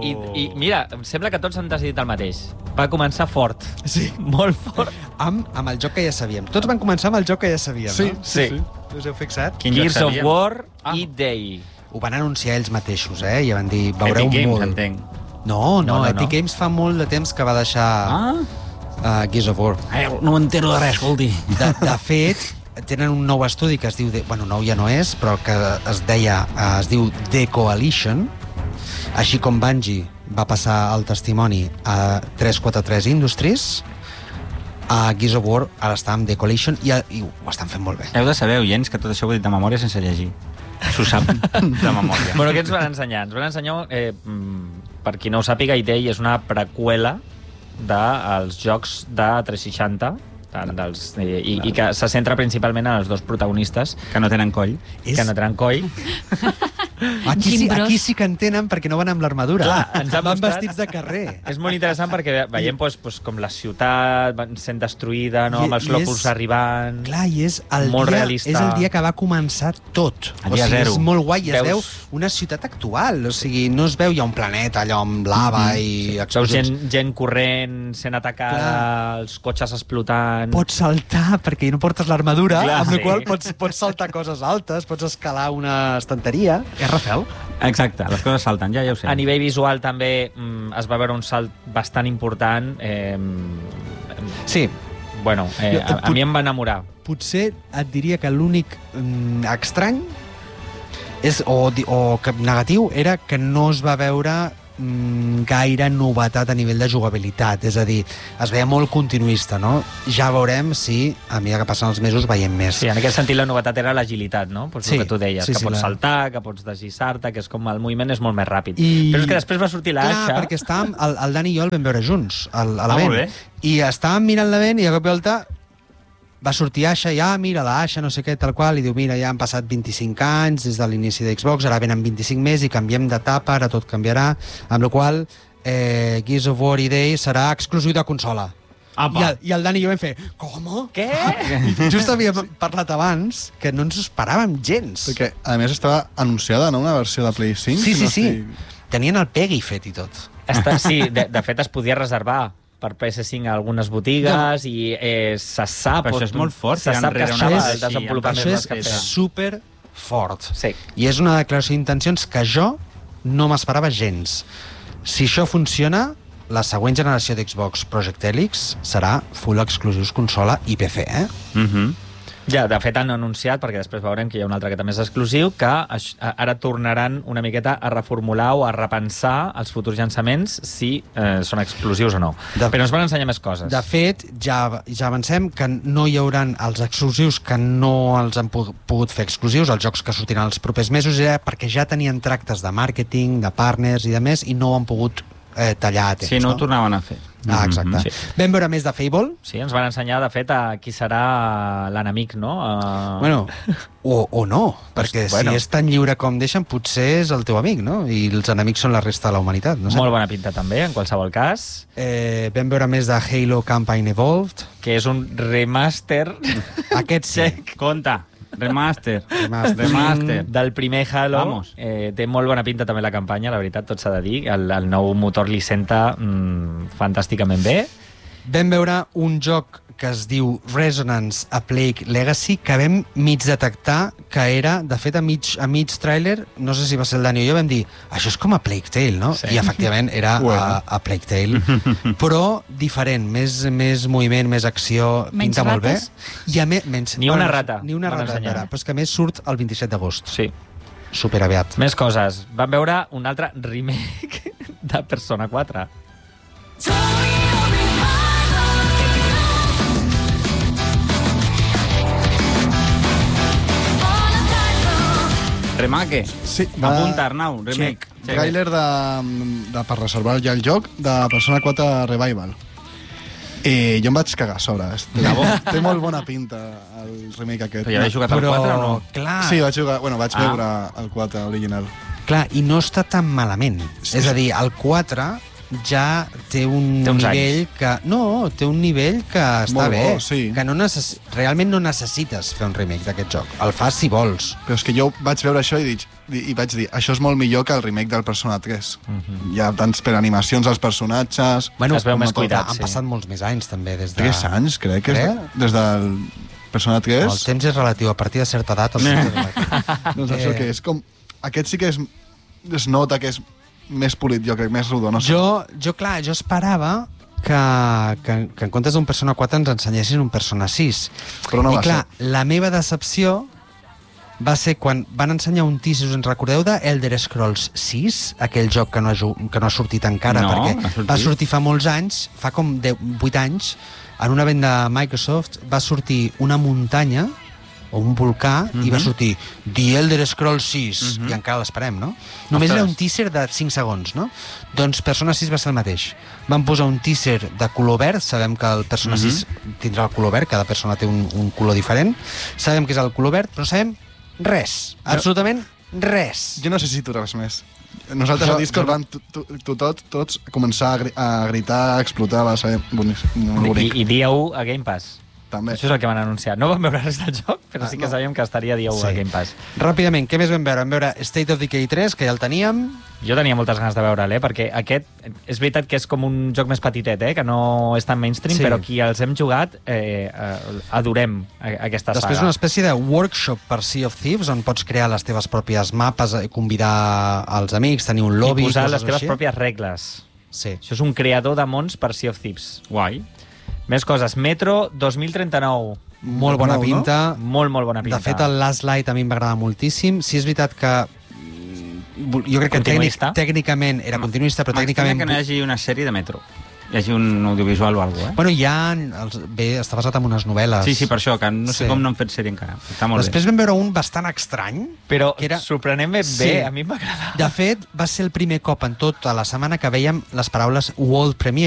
I mira, em sembla que tots han decidit el mateix. Va començar fort. Sí. Molt fort. Amb el joc que ja sabíem. Tots van començar amb el joc que ja sabíem, Sí, no? sí. Us heu fixat? Gears of War i Day. Ho van anunciar ells mateixos, I van dir, veureu Epic Games, molt. entenc. No, No. Epic Games fa molt de temps que va deixar Gears of War. No m'entero de res, escolti. De fet, tenen un nou estudi que es diu... Bueno, nou ja no és, però que es diu The Coalition, així com Bungie va passar el testimoni a 343 Industries, a Gears of War ara està amb The Coalition i ho estan fent molt bé. Heu de saber, oients, que tot això ho he dit de memòria sense llegir. S'ho sap de memòria. Bueno, què ens van ensenyar? Ens van ensenyar, per qui no ho sàpiga, Day és una preqüela dels jocs de 360 i que se centra principalment en els dos protagonistes Que no tenen coll. que no tenen coll. Aquí sí que en tenen perquè no van amb l'armadura. Clar, ens han van mostrat- vestits de carrer. És molt interessant perquè veiem com la ciutat sent destruïda, no? Amb els locals arribant... Clar, i és Molt realista. És el dia que va començar tot. El dia zero. És molt guai, i es veu Veus- una ciutat actual. O sigui, no es veu ja un planeta allò amb lava i Veus explosions. gent corrent, sent atacada, Clar. els cotxes explotant... Pots saltar perquè no portes l'armadura, Clar, amb la sí. qual pots saltar coses altes, pots escalar una estanteria. Rafael? Exacte, les coses salten, ja ho sé. A nivell visual també es va veure un salt bastant important. Sí, Bueno, a mi em va enamorar. potser et diria que l'únic estrany o que negatiu era que no es va veure gaire novetat a nivell de jugabilitat, és a dir, es veia molt continuista, no? Ja veurem si a mesura que passen els mesos veiem més. Sí, en aquest sentit la novetat era l'agilitat, no? Pues Sí, el que tu deies, sí, que sí, pots la- saltar, que pots deslliçar-te, que és com el moviment és molt més ràpid. I- Però és que després va sortir Clar, l'Aixa... perquè estàvem, el Dani i jo el vam veure junts a molt l'event, bé. i estàvem mirant l'event i de cop i volta va sortir Aixa, mira la Aixa, no sé què, tal qual, i diu, mira, ja han passat 25 anys des de l'inici de Xbox, ara venen 25 més i canviem d'etapa, ara tot canviarà, amb la qual Gears of War i Day serà exclusiu de consola. I el Dani i jo vam fer, com? Què? Just havíem parlat abans que no ens ho esperàvem gens. Perquè, a més, estava anunciada, no?, una versió de Play 5. Sí, si no sí. estic- Tenien el Peggy fet i tot. Sí, de fet es podia reservar per PS5 a algunes botigues i se sap... Però això és molt fort, se tirar sap que enrere estava una el base així, desenvolupament Això és del que feia. super fort. Sí. I és una declaració d'intencions que jo no m'esperava gens. Si això funciona, la següent generació d'Xbox Project Helix serà full exclusius consola i PC, Ja, de fet han anunciat, perquè després veurem que hi ha un altre que també és exclusiu, que ara tornaran una miqueta a reformular o a repensar els futurs llançaments si són exclusius o no. Però ens van ensenyar més coses. De fet, ja avancem que no hi hauran els exclusius que no els han pogut fer exclusius, els jocs que sortiran els propers mesos, era perquè ja tenien tractes de màrqueting, de partners i de més, i no ho han pogut tallar a temps. Sí, no ho tornaven a fer. Exacte. Sí. Vam veure més de Fable. Sí, ens van ensenyar, de fet, a qui serà l'enemic, no? Bueno, o no, perquè bueno. si és tan lliure com deixen, potser és el teu amic, no? I els enemics són la resta de la humanitat, no sé. Molt bona pinta, també, en qualsevol cas. Vam veure més de Halo Campaign Evolved. Que és un remaster Aquest sí. Compte, remaster. Remaster. del primer Halo. Vamos. Té molt bona pinta també la campanya, la veritat, tot s'ha de dir. El nou motor li senta fantàsticament bé. Vam veure un joc que es diu Resonance A Plague Legacy, que vam mig detectar que era, de fet, a mig tràiler, no sé si va ser el Dani o jo, vam dir, això és com a Plague Tale, no? Sí. I efectivament era a Plague Tale, però diferent, més moviment, més acció, Menys pinta molt bé. rates? I a més, Ni una rata Ni una van rata ensenyar. encara, però és que a més surt el 27 d'agost. Sí. Super aviat. Més coses. Vam veure un altre remake de Persona 4. Remake. Sí, Apunta, Arnau, remake. Tràiler per reservar ja el joc de Persona 4 Revival. Jo em vaig cagar a sobre. Té molt bona pinta el remake aquest. Però ja l'he jugat al 4 o no? clar, Sí, vaig veure el 4 original. clar, i no està tan malament. És a dir, el 4 ja té un Té uns nivell que... No, té un nivell que està Molt bé. bo, sí. Que no realment no necessites fer un remake d'aquest joc. El fas si vols. Però és que jo vaig veure això i vaig dir, això és molt millor que el remake del Persona 3. Hi ha tants per animacions als personatges... Bueno, Es veu més cuidat, Han sí. passat molts més anys, també, des de... 3 anys, crec, que és des del Persona 3. El temps és relatiu. A partir de certa edat... Doncs això que és com... Aquest sí que es nota que és més polit, jo crec, més rodó. No sé. Jo esperava que en comptes d'un Persona 4 ens ensenyessin un Persona 6. Però no I va clar, la meva decepció va ser quan van ensenyar un teaser, us en recordeu, de Elder Scrolls 6, aquell joc que no ha sortit encara, No, perquè no ha sortit. va sortir fa molts anys, fa com 8 anys, en una venda de Microsoft va sortir una muntanya o un volcà, i va sortir The Elder Scrolls 6, i encara l'esperem, no? Només era un teaser de 5 segons, no? Doncs Persona 6 va ser el mateix. Van posar un teaser de color verd, sabem que el Persona 6 tindrà el color verd, cada persona té un color diferent, sabem que és el color verd, però no sabem res, absolutament res. Jo no necessito res més. Nosaltres a Discord vam tots començar a gritar, a explotar, va ser bonic. I dia 1 a Game Pass. També. Això és el que van anunciar. No vam veure res del joc, però sí que sabíem que estaria dia 1 a Game Pass. Ràpidament, què més vam veure? Vam veure State of Decay 3, que ja el teníem. Jo tenia moltes ganes de veure'l, perquè aquest és veritat que és com un joc més petitet, que no és tan mainstream, Sí. però qui els hem jugat adorem aquesta Després saga. una espècie de workshop per Sea of Thieves, on pots crear les teves pròpies mapes, convidar els amics, tenir un lobby... I posar coses les teves així. pròpies regles. Sí. Això és un creador de mons per Sea of Thieves. Guai. Més coses. Metro 2039. Molt bona Nou, no? pinta. Molt bona pinta. De fet, el Last Light a mi em va agradar moltíssim. Sí, és veritat que jo crec que Continuista. tècnicament era continuista, però tècnicament... que no hi hagi una sèrie de Metro. Hi hagi un audiovisual o alguna cosa, Bueno, bé, està basat en unes novel·les. Sí, per això, que no sé Sí. com no han fet sèrie encara. Està molt Després vam veure un bastant estrany. Però que era- sorprenentment Sí. bé, a mi em va agradar. De fet, va ser el primer cop en tota la setmana que veiem les paraules World Premiere.